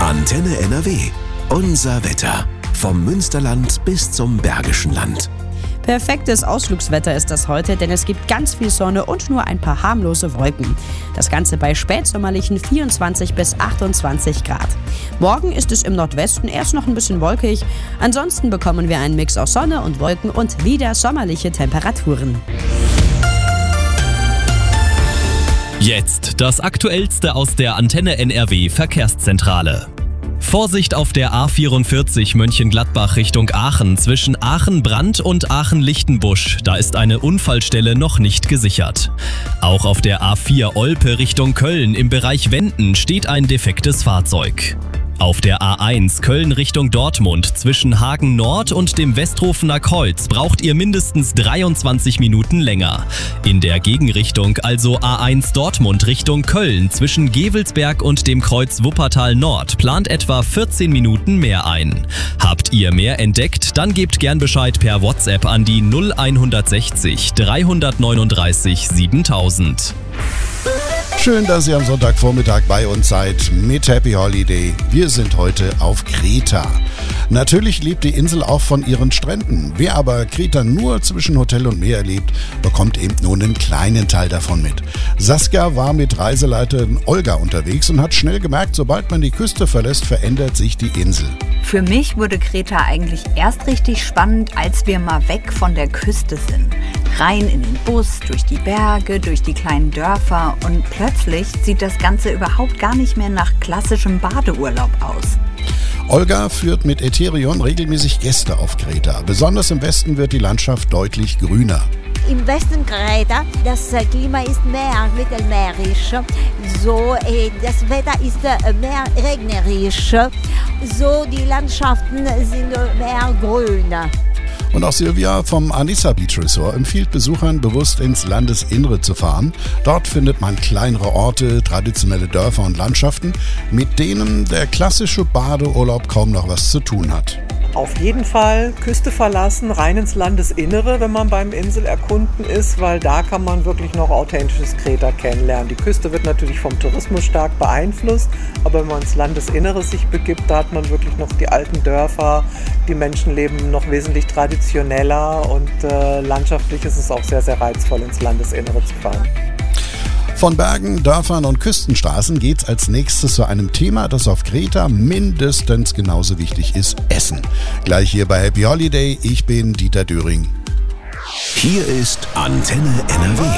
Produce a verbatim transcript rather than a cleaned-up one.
Antenne N R W. Unser Wetter. Vom Münsterland bis zum Bergischen Land. Perfektes Ausflugswetter ist das heute, denn es gibt ganz viel Sonne und nur ein paar harmlose Wolken. Das Ganze bei spätsommerlichen vierundzwanzig bis achtundzwanzig Grad. Morgen ist es im Nordwesten erst noch ein bisschen wolkig. Ansonsten bekommen wir einen Mix aus Sonne und Wolken und wieder sommerliche Temperaturen. Jetzt das Aktuellste aus der Antenne N R W Verkehrszentrale. Vorsicht auf der A vierundvierzig Mönchengladbach Richtung Aachen zwischen Aachen-Brandt und Aachen-Lichtenbusch. Da ist eine Unfallstelle noch nicht gesichert. Auch auf der A vier Olpe Richtung Köln im Bereich Wenden steht ein defektes Fahrzeug. Auf der A eins Köln Richtung Dortmund zwischen Hagen Nord und dem Westrofener Kreuz braucht ihr mindestens dreiundzwanzig Minuten länger. In der Gegenrichtung, also A eins Dortmund Richtung Köln zwischen Gevelsberg und dem Kreuz Wuppertal Nord, plant etwa vierzehn Minuten mehr ein. Habt ihr mehr entdeckt? Dann gebt gern Bescheid per WhatsApp an die null hundertsechzig dreihundertneununddreißig siebentausend. Schön, dass ihr am Sonntagvormittag bei uns seid mit Happy Holiday. Wir sind heute auf Kreta. Natürlich lebt die Insel auch von ihren Stränden. Wer aber Kreta nur zwischen Hotel und Meer erlebt, bekommt eben nur einen kleinen Teil davon mit. Saskia war mit Reiseleiterin Olga unterwegs und hat schnell gemerkt, sobald man die Küste verlässt, verändert sich die Insel. Für mich wurde Kreta eigentlich erst richtig spannend, als wir mal weg von der Küste sind. Rein in den Bus, durch die Berge, durch die kleinen Dörfer und plötzlich sieht das Ganze überhaupt gar nicht mehr nach klassischem Badeurlaub aus. Olga führt mit Eterion regelmäßig Gäste auf Kreta. Besonders im Westen wird die Landschaft deutlich grüner. Im Westen Kreta, das Klima ist mehr mittelmeerisch, so, das Wetter ist mehr regnerisch, so die Landschaften sind mehr grün. Und auch Silvia vom Anissa Beach Resort empfiehlt Besuchern, bewusst ins Landesinnere zu fahren. Dort findet man kleinere Orte, traditionelle Dörfer und Landschaften, mit denen der klassische Badeurlaub kaum noch was zu tun hat. Auf jeden Fall Küste verlassen, rein ins Landesinnere, wenn man beim Inselerkunden ist, weil da kann man wirklich noch authentisches Kreta kennenlernen. Die Küste wird natürlich vom Tourismus stark beeinflusst, aber wenn man ins Landesinnere sich begibt, da hat man wirklich noch die alten Dörfer, die Menschen leben noch wesentlich traditioneller und äh, landschaftlich ist es auch sehr, sehr reizvoll, ins Landesinnere zu fahren. Von Bergen, Dörfern und Küstenstraßen geht's als nächstes zu einem Thema, das auf Kreta mindestens genauso wichtig ist: Essen. Gleich hier bei Happy Holiday. Ich bin Dieter Döring. Hier ist Antenne N R W.